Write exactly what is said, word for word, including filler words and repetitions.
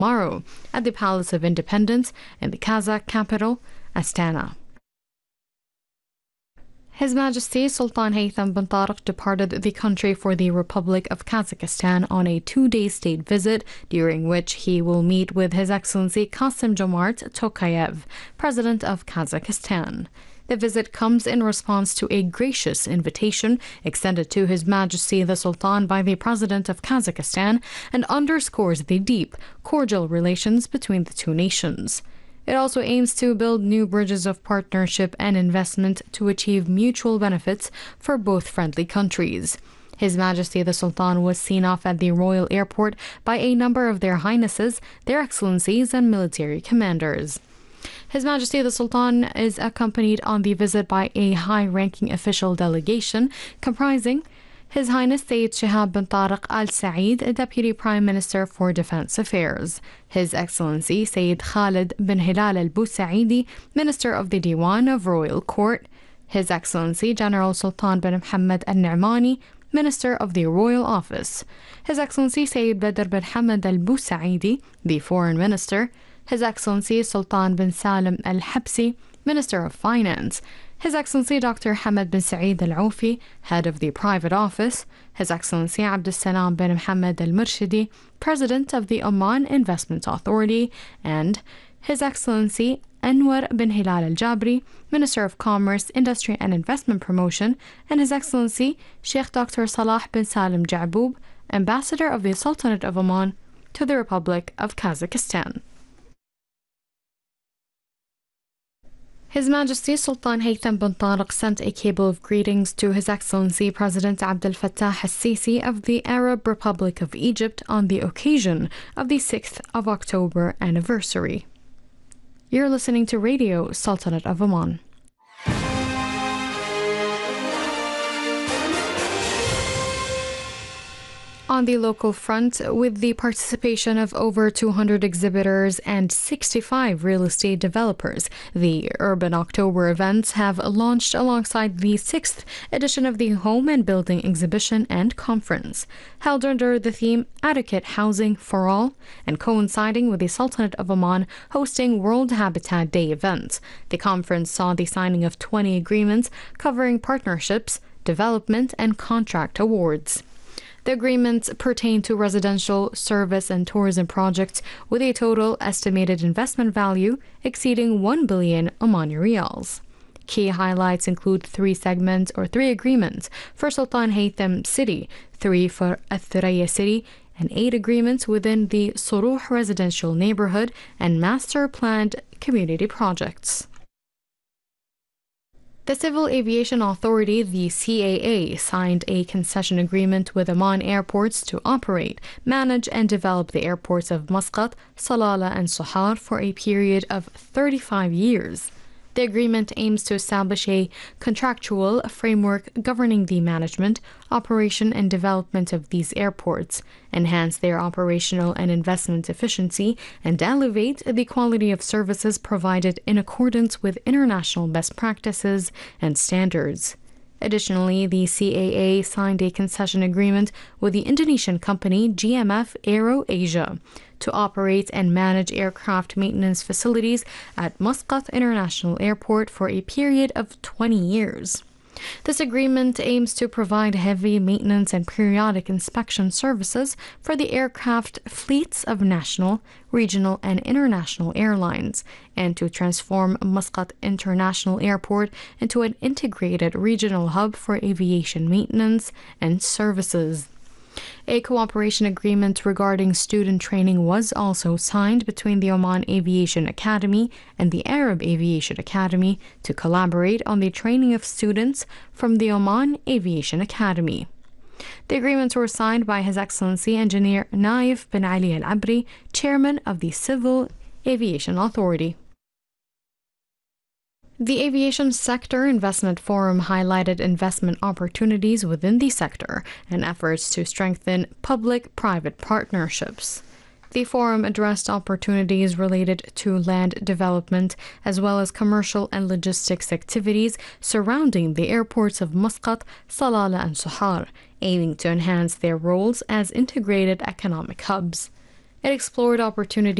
tomorrow at the Palace of Independence in the Kazakh capital, Astana. His Majesty Sultan Haytham bin Tariq departed the country for the Republic of Kazakhstan on a two-day state visit, during which he will meet with His Excellency Kassym-Jomart Tokayev, President of Kazakhstan. The visit comes in response to a gracious invitation extended to His Majesty the Sultan by the President of Kazakhstan and underscores the deep, cordial relations between the two nations. It also aims to build new bridges of partnership and investment to achieve mutual benefits for both friendly countries. His Majesty the Sultan was seen off at the Royal Airport by a number of their Highnesses, their Excellencies, and military commanders. His Majesty the Sultan is accompanied on the visit by a high-ranking official delegation comprising His Highness Sayyid Shihab bin Tariq Al Saeed, Deputy Prime Minister for Defense Affairs, His Excellency Sayyid Khalid bin Hilal Al Busaidi, Minister of the Diwan of Royal Court, His Excellency General Sultan bin Mohammed Al Nu'mani, Minister of the Royal Office, His Excellency Sayyid Badr bin Hamad Al Busaidi, the Foreign Minister, His Excellency Sultan bin Salim Al Habsi, Minister of Finance, His Excellency Doctor Hamad bin Saeed Al Aufi, Head of the Private Office, His Excellency Abdus Salam bin Mohammed Al Murshidi, President of the Oman Investment Authority, and His Excellency Anwar bin Hilal Al Jabri, Minister of Commerce, Industry and Investment Promotion, and His Excellency Sheikh Doctor Salah bin Salim Ja'bub, Ambassador of the Sultanate of Oman to the Republic of Kazakhstan. His Majesty Sultan Haytham bin Tariq sent a cable of greetings to His Excellency President Abdel Fattah al-Sisi of the Arab Republic of Egypt on the occasion of the sixth of October anniversary. You're listening to Radio Sultanate of Oman. On the local front, with the participation of over two hundred exhibitors and sixty-five real estate developers, the Urban October events have launched alongside the sixth edition of the Home and Building Exhibition and Conference, held under the theme Adequate Housing for All, and coinciding with the Sultanate of Oman hosting World Habitat Day events. The conference saw the signing of twenty agreements covering partnerships, development, and contract awards. The agreements pertain to residential, service, and tourism projects with a total estimated investment value exceeding one billion Omani Riyals. Key highlights include three segments or three agreements for Sultan Haytham City, three for Al-Thuraya City, and eight agreements within the Suruh residential neighborhood and master-planned community projects. The Civil Aviation Authority, the C A A, signed a concession agreement with Oman Airports to operate, manage, and develop the airports of Muscat, Salalah, and Sohar for a period of thirty-five years. The agreement aims to establish a contractual framework governing the management, operation, and development of these airports, enhance their operational and investment efficiency, and elevate the quality of services provided in accordance with international best practices and standards. Additionally, the C A A signed a concession agreement with the Indonesian company G M F Aero Asia to operate and manage aircraft maintenance facilities at Muscat International Airport for a period of twenty years. This agreement aims to provide heavy maintenance and periodic inspection services for the aircraft fleets of national, regional, and international airlines, and to transform Muscat International Airport into an integrated regional hub for aviation maintenance and services. A cooperation agreement regarding student training was also signed between the Oman Aviation Academy and the Arab Aviation Academy to collaborate on the training of students from the Oman Aviation Academy. The agreements were signed by His Excellency Engineer Naif bin Ali Al Abri, Chairman of the Civil Aviation Authority. The Aviation Sector Investment Forum highlighted investment opportunities within the sector and efforts to strengthen public-private partnerships. The forum addressed opportunities related to land development as well as commercial and logistics activities surrounding the airports of Muscat, Salalah, and Sohar, aiming to enhance their roles as integrated economic hubs. It explored opportunities